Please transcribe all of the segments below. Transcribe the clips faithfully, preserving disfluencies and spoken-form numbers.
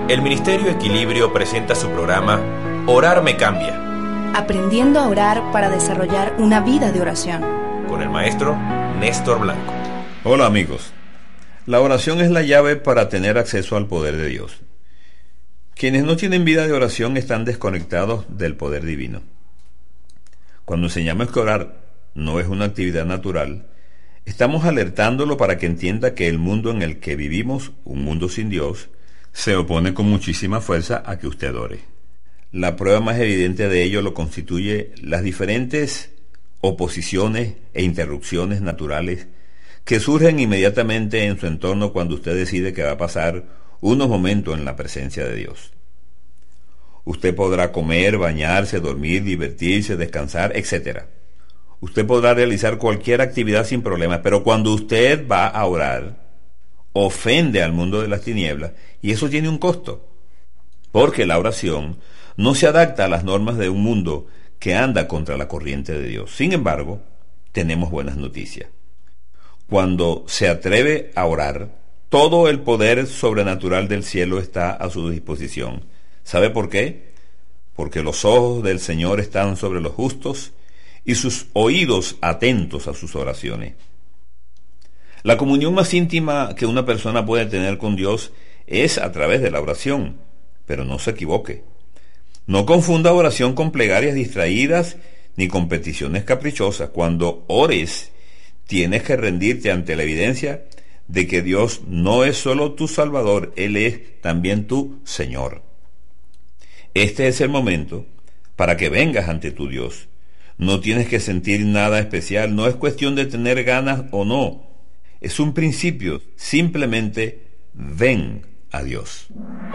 El Ministerio Equilibrio presenta su programa Orar me cambia. Aprendiendo a orar para desarrollar una vida de oración. Con el maestro Néstor Blanco. Hola amigos. La oración es la llave para tener acceso al poder de Dios. Quienes no tienen vida de oración están desconectados del poder divino. Cuando enseñamos que orar no es una actividad natural, estamos alertándolo para que entienda que el mundo en el que vivimos, un mundo sin Dios, se opone con muchísima fuerza a que usted ore. La prueba más evidente de ello lo constituye las diferentes oposiciones e interrupciones naturales que surgen inmediatamente en su entorno cuando usted decide que va a pasar unos momentos en la presencia de Dios. Usted podrá comer, bañarse, dormir, divertirse, descansar, etcétera. Usted podrá realizar cualquier actividad sin problemas, pero cuando usted va a orar, ofende al mundo de las tinieblas, y eso tiene un costo, porque la oración no se adapta a las normas de un mundo que anda contra la corriente de Dios. Sin embargo, tenemos buenas noticias. Cuando se atreve a orar, todo el poder sobrenatural del cielo está a su disposición. ¿Sabe por qué? Porque los ojos del Señor están sobre los justos y sus oídos atentos a sus oraciones. La comunión más íntima que una persona puede tener con Dios es a través de la oración, pero no se equivoque. No confunda oración con plegarias distraídas ni con peticiones caprichosas. Cuando ores, tienes que rendirte ante la evidencia de que Dios no es solo tu Salvador, Él es también tu Señor. Este es el momento para que vengas ante tu Dios. No tienes que sentir nada especial, no es cuestión de tener ganas o no. Es un principio, simplemente ven a Dios.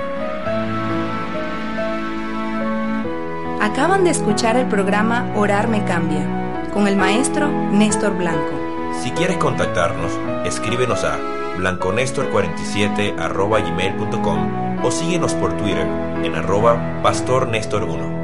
Acaban de escuchar el programa Orar me cambia, con el maestro Néstor Blanco. Si quieres contactarnos, escríbenos a blanconestor cuarenta y siete arroba gmail punto com o síguenos por Twitter en arroba pastor Néstor uno.